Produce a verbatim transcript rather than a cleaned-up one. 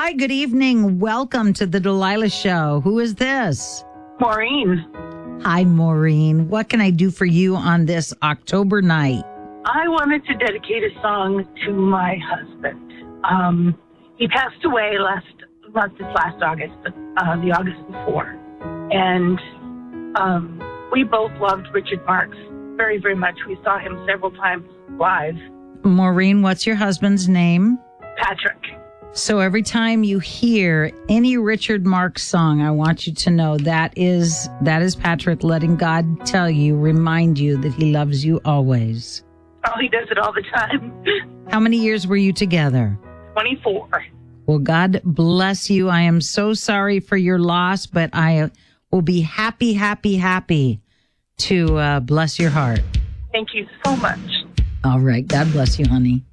right, good evening. Welcome to the Delilah Show. Who is this? Maureen. Hi, Maureen. What can I do for you on this October night? I wanted to dedicate a song to my husband. Um, he passed away last, not this last August, but uh, the August before. And um, we both loved Richard Marx very, very much. We saw him several times live. Maureen, what's your husband's name? Patrick. So every time you hear any Richard Marx song, I want you to know that is that is Patrick letting God tell you, remind you that he loves you always. Oh, he does it all the time. How many years were you together? twenty-four. Well, God bless you. I am so sorry for your loss, but I will be happy, happy, happy to uh, bless your heart. Thank you so much. All right. God bless you, honey.